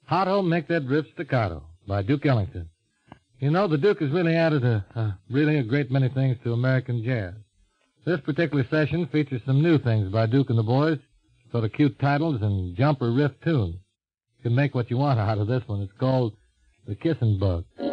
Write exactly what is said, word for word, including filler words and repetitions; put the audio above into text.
Hot Ho Make That Riff Staccato by Duke Ellington. You know, the Duke has really added a, a really a great many things to American jazz. This particular session features some new things by Duke and the boys, sort of cute titles and jumper riff tunes. You can make what you want out of this one. It's called The Kissin' Bug.